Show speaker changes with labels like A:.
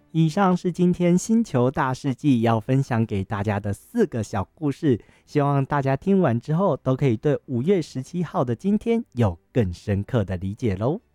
A: 以上是今天星球大事记要分享给大家的4个小故事，希望大家听完之后都可以对5月17号的今天有更深刻的理解咯。